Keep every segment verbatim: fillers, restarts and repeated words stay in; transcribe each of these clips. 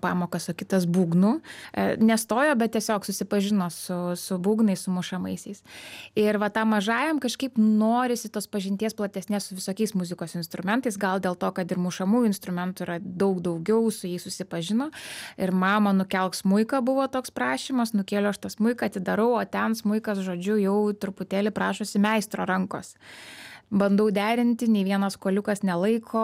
pamokas, o kitas būgnų. Nestojo, bet tiesiog susipažino su, su būgnais, su mušamaisiais. Ir va tam mažajam kažkaip norisi tos pažinties platesnės su visokiais muzikos instrumentais, gal dėl to, kad ir mušamųjų instrumentų yra daug daugiau, su jais susipažino. Ir mama, nukelk smuiką buvo toks prašymas, nukėliau aš tą smuiką, atidarau, o ten smuikas, žodžiu, jau truputėlį prašosi meistro rankos. Bandau derinti, nei vienas koliukas nelaiko,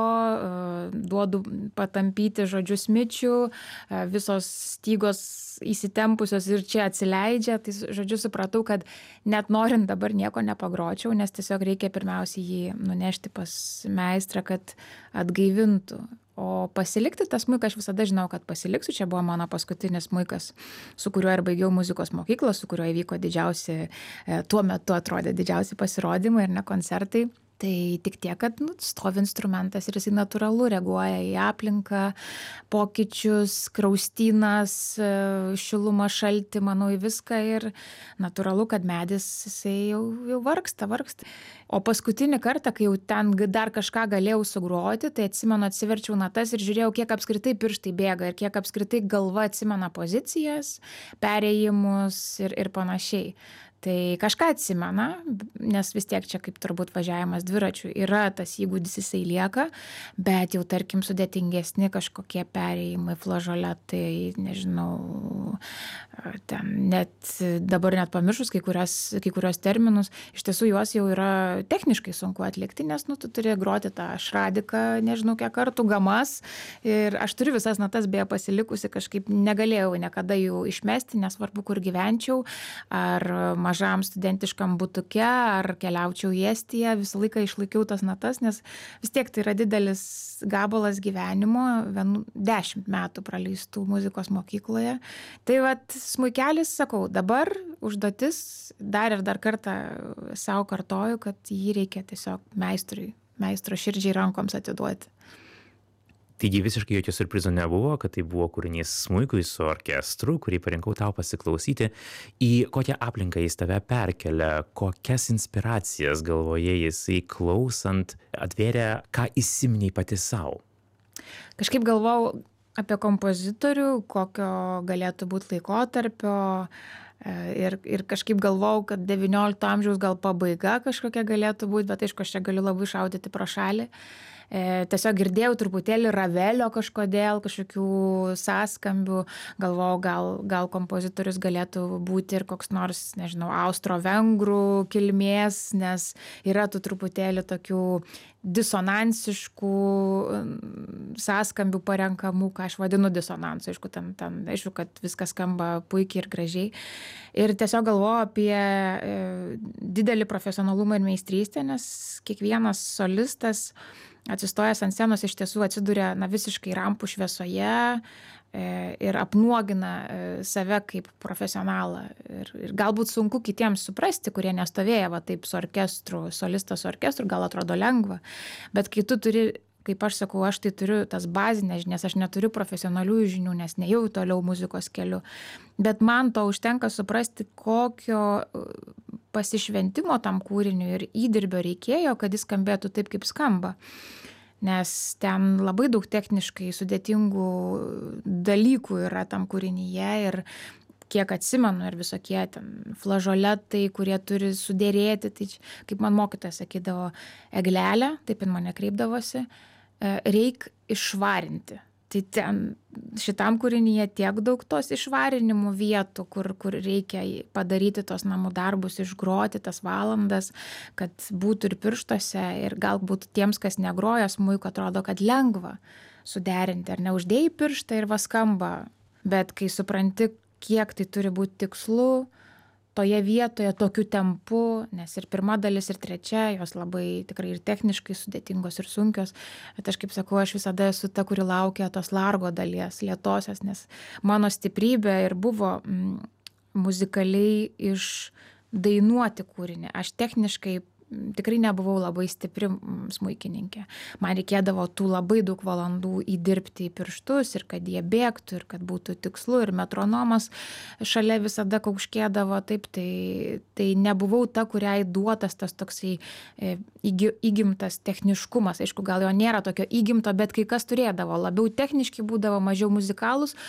duodu patampyti, žodžiu, smičių, visos stygos įsitempusios ir čia atsileidžia. Tai, žodžiu, supratau, kad net norint dabar nieko nepagročiau, nes tiesiog reikia pirmiausiai jį nunešti pas meistrą, kad atgaivintų. O pasilikti tą smuiką aš visada žinau, kad pasiliksiu. Čia buvo mano paskutinis smuikas, su kuriuo ir baigiau muzikos mokyklą, su kuriuo įvyko didžiausi, tuo metu atrodė didžiausi pasirodymai ir ne koncertai. Tai tik tiek, kad nu, stovi instrumentas ir jisai natūralu reaguoja į aplinką, pokyčius, kraustynas, šilumą, šaltį, manau, į viską ir natūralu, kad medis jisai jau, jau vargsta, vargsta. O paskutinį kartą, kai jau ten dar kažką galėjau sugroti, tai atsimenu, atsiverčiau natas ir žiūrėjau, kiek apskritai pirštai bėga ir kiek apskritai galva atsimena pozicijas, perėjimus ir, ir panašiai. Tai kažką atsimena, nes vis tiek čia kaip turbūt važiavimas dviračių yra tas įgūdis, jisai lieka, bet jau tarkim sudėtingesni kažkokie perėjimai, flažoletai, nežinau, ten net dabar net pamiršus kai kurias, kai kurios terminus, iš tiesų juos jau yra techniškai sunku atlikti, nes nu, tu turi groti tą šradiką, nežinau kiek kartų, gamas ir aš turiu visas natas beje pasilikusi, kažkaip negalėjau niekada jų išmesti, nesvarbu kur gyvenčiau, ar mažam studentiškam butuke, ar keliaučiau į Estiją, visą laiką išlaikiau tas natas, nes vis tiek tai yra didelis gabalas gyvenimo, dešimt metų praleistų muzikos mokykloje. Tai vat smuikelis, sakau, dabar užduotis, dar ir dar kartą savo kartoju, kad jį reikia tiesiog meistrui, meistro širdžiai rankoms atiduoti. Taigi visiškai jokio siurprizo nebuvo, kad tai buvo kūrinys smuikui su orkestru, kurį parinkau tau pasiklausyti. Į kokią aplinką jis tave perkelia, kokias inspiracijas galvoje jisai klausant atvėrė, ką įsiminiai pati savo? Kažkaip galvojau apie kompozitorių, kokio galėtų būti laikotarpio. Ir, ir kažkaip galvojau, kad devyniolikto amžiaus gal pabaiga kažkokia galėtų būti, bet aišku, aš čia galiu labai šaudyti pro šalį. Tiesiog girdėjau truputėlį Ravelio kažkodėl, kažkokių sąskambių, galvojau, gal, gal kompozitorius galėtų būti ir koks nors, nežinau, austro-vengrų kilmės, nes yra tų truputėlį tokių disonansiškų sąskambių parenkamų, ką aš vadinu disonansu, aišku, ten, ten, aišku, kad viskas skamba puikiai ir gražiai. Ir tiesiog galvoju apie e, didelį profesionalumą ir meistrystę, nes kiekvienas solistas atsistojęs ant scenos iš tiesų atsiduria na, visiškai rampų šviesoje e, ir apnuogina e, save kaip profesionalą. Ir, ir galbūt sunku kitiems suprasti, kurie nestovėjo va, taip su orkestru, solistas su orkestru, gal atrodo lengva, bet kai tu turi, kaip aš sakau, aš tai turiu tas bazinės žinias, aš neturiu profesionalių žinių, nes nejau toliau muzikos keliu, bet man to užtenka suprasti, kokio pasišventimo tam kūriniui ir įdirbio reikėjo, kad jis skambėtų taip, kaip skamba. Nes ten labai daug techniškai sudėtingų dalykų yra tam kūrinyje ir kiek atsimenu ir visokie ten flažoletai, kurie turi sudėrėti, tai kaip man mokytojas sakydavo, Eglelė, taip jin mane kreipdavosi, reik išvarinti. Tai ten šitam kūrinyje tiek daug tos išvarinimų vietų, kur, kur reikia padaryti tos namų darbus, išgroti tas valandas, kad būtų ir pirštuose ir galbūt tiems, kas negroja smuiku, atrodo, kad lengva suderinti, ar neuždėjai pirštą ir va skamba. Bet kai supranti, kiek tai turi būti tikslu, toje vietoje, tokiu tempu, nes ir pirma dalis, ir trečia, jos labai tikrai ir techniškai sudėtingos ir sunkios. Bet aš kaip sakau, aš visada esu ta, kuri laukia tos largo dalies, lėtosios, nes mano stiprybė ir buvo mm, muzikaliai išdainuoti kūrinį. Aš techniškai tikrai nebuvau labai stipri smuikininkė. Man reikėdavo tų labai daug valandų įdirbti į pirštus ir kad jie bėgtų ir kad būtų tikslu ir metronomas šalia visada kauškėdavo. Taip, tai, tai nebuvau ta, kuriai duotas tas toksai įgy, įgimtas techniškumas. Aišku, gal jo nėra tokio įgimto, bet kai kas turėdavo. Labiau techniški būdavo, mažiau muzikalus,